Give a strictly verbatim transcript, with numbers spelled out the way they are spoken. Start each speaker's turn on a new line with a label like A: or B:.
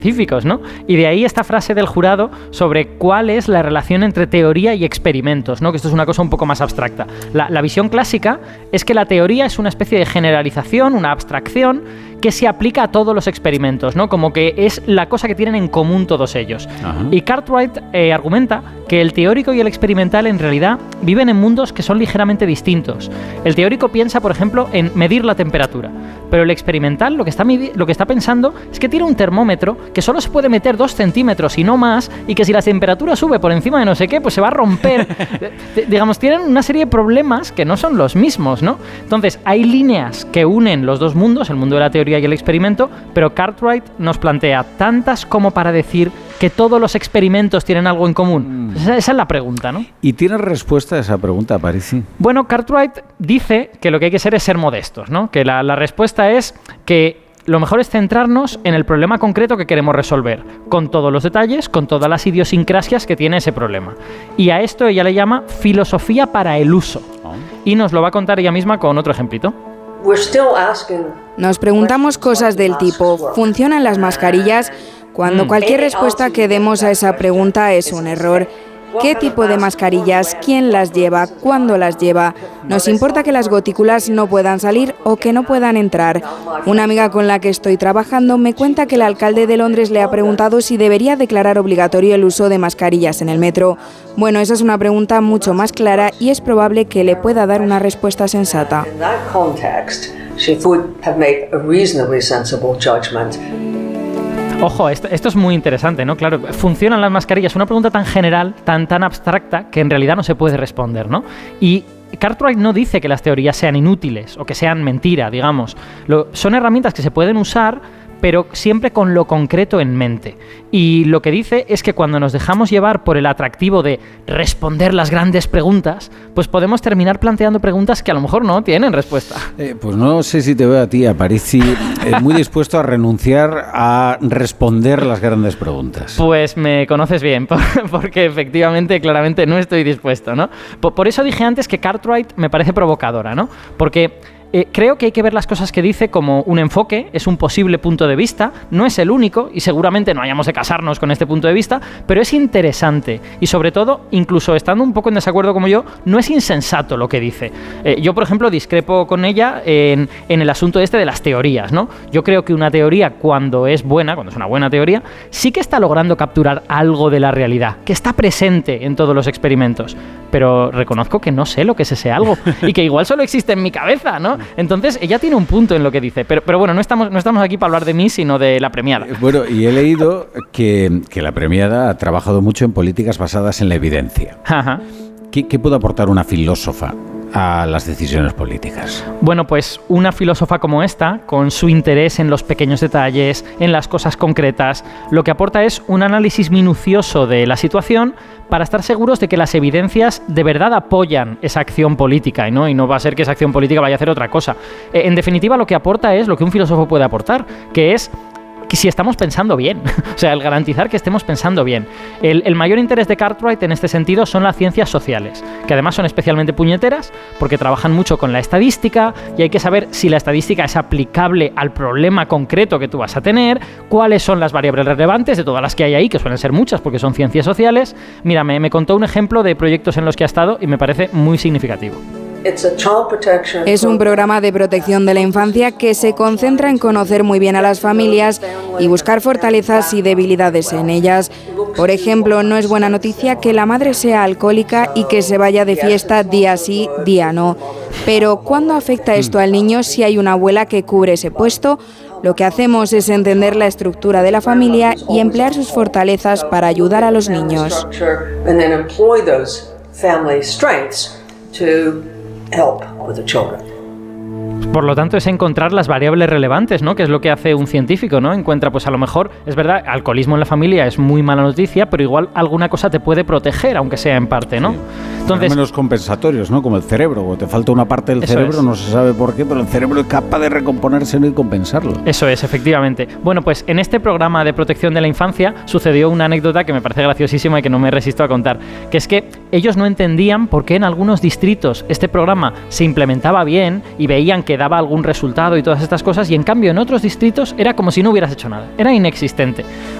A: científicos, ¿no? Y de ahí esta frase del jurado sobre cuál es la relación entre teoría y experimentos, ¿no? Que esto es una cosa un poco más abstracta. La, la visión clásica es que la teoría es una especie de generalización, una abstracción que se aplica a todos los experimentos, ¿no? Como que es la cosa que tienen en común todos ellos. Ajá. Y Cartwright eh, argumenta que el teórico y el experimental en realidad viven en mundos que son ligeramente distintos. El teórico piensa, por ejemplo, en medir la temperatura, pero el experimental lo que está, lo que está pensando es que tiene un termómetro que solo se puede meter dos centímetros y no más, y que si la temperatura sube por encima de no sé qué, pues se va a romper. Digamos, tienen una serie de problemas que no son los mismos, ¿no? Entonces, hay líneas que unen los dos mundos, el mundo de la teoría y el experimento, pero Cartwright nos plantea tantas como para decir que todos los experimentos tienen algo en común. Mm. Esa, esa es la pregunta, ¿no?
B: ¿Y tienes respuesta a esa pregunta, Parisi?
A: Bueno, Cartwright dice que lo que hay que hacer es ser modestos, ¿no? Que la, la respuesta es que lo mejor es centrarnos en el problema concreto que queremos resolver, con todos los detalles, con todas las idiosincrasias que tiene ese problema. Y a esto ella le llama filosofía para el uso. Oh. Y nos lo va a contar ella misma con otro ejemplito.
C: Nos preguntamos cosas del tipo, ¿funcionan las mascarillas? Cuando cualquier respuesta que demos a esa pregunta es un error. ¿Qué tipo de mascarillas? ¿Quién las lleva? ¿Cuándo las lleva? ¿Nos importa que las gotículas no puedan salir o que no puedan entrar? Una amiga con la que estoy trabajando me cuenta que el alcalde de Londres le ha preguntado si debería declarar obligatorio el uso de mascarillas en el metro. Bueno, esa es una pregunta mucho más clara y es probable que le pueda dar una respuesta sensata.
A: Ojo, esto, esto es muy interesante, ¿no? Claro, ¿funcionan las mascarillas? Una pregunta tan general, tan, tan abstracta, que en realidad no se puede responder, ¿no? Y Cartwright no dice que las teorías sean inútiles o que sean mentira, digamos. Lo, son herramientas que se pueden usar, pero siempre con lo concreto en mente. Y lo que dice es que cuando nos dejamos llevar por el atractivo de responder las grandes preguntas, pues podemos terminar planteando preguntas que a lo mejor no tienen respuesta.
B: Eh, pues no sé si te veo a ti, a Parisi, eh, muy dispuesto a renunciar a responder las grandes preguntas.
A: Pues me conoces bien, porque efectivamente, claramente no estoy dispuesto, ¿no? Por, por eso dije antes que Cartwright me parece provocadora, ¿no? Porque Eh, creo que hay que ver las cosas que dice como un enfoque, es un posible punto de vista, no es el único y seguramente no hayamos de casarnos con este punto de vista, pero es interesante y sobre todo, incluso estando un poco en desacuerdo como yo, no es insensato lo que dice. Eh, yo, por ejemplo, discrepo con ella en, en el asunto este de las teorías, ¿no? Yo creo que una teoría, cuando es buena, cuando es una buena teoría, sí que está logrando capturar algo de la realidad, que está presente en todos los experimentos, pero reconozco que no sé lo que es ese algo y que igual solo existe en mi cabeza, ¿no? Entonces, ella tiene un punto en lo que dice, pero, pero bueno, no estamos, no estamos aquí para hablar de mí, sino de la premiada.
B: Bueno, y he leído que, que la premiada ha trabajado mucho en políticas basadas en la evidencia.
A: Ajá.
B: ¿Qué, qué puede aportar una filósofa a las decisiones políticas?
A: Bueno, pues una filósofa como esta, con su interés en los pequeños detalles, en las cosas concretas, lo que aporta es un análisis minucioso de la situación para estar seguros de que las evidencias de verdad apoyan esa acción política, ¿no? Y no va a ser que esa acción política vaya a hacer otra cosa. En definitiva, lo que aporta es lo que un filósofo puede aportar, que es que si estamos pensando bien, o sea, el garantizar que estemos pensando bien. El, el mayor interés de Cartwright en este sentido son las ciencias sociales, que además son especialmente puñeteras porque trabajan mucho con la estadística y hay que saber si la estadística es aplicable al problema concreto que tú vas a tener, cuáles son las variables relevantes de todas las que hay ahí, que suelen ser muchas porque son ciencias sociales. Mira, me, me contó un ejemplo de proyectos en los que ha estado y me parece muy significativo.
C: Es un programa de protección de la infancia que se concentra en conocer muy bien a las familias y buscar fortalezas y debilidades en ellas. Por ejemplo, no es buena noticia que la madre sea alcohólica y que se vaya de fiesta día sí, día no. Pero ¿cuándo afecta esto al niño si hay una abuela que cubre ese puesto? Lo que hacemos es entender la estructura de la familia y emplear sus fortalezas para ayudar a los niños.
A: Help with the children. Por lo tanto, es encontrar las variables relevantes, ¿no? Que es lo que hace un científico, ¿no? Encuentra, pues a lo mejor, es verdad, alcoholismo en la familia es muy mala noticia, pero igual alguna cosa te puede proteger, aunque sea en parte, ¿no?
B: Sí.
A: Entonces,
B: menos compensatorios, ¿no? Como el cerebro, o te falta una parte del cerebro, es. No se sabe por qué, pero el cerebro es capaz de recomponerse y compensarlo.
A: Eso es, efectivamente. Bueno, pues en este programa de protección de la infancia sucedió una anécdota que me parece graciosísima y que no me resisto a contar, que es que ellos no entendían por qué en algunos distritos este programa se implementaba bien y veían que que daba algún resultado y todas estas cosas, y en cambio en otros distritos era como si no hubieras hecho nada, era inexistente.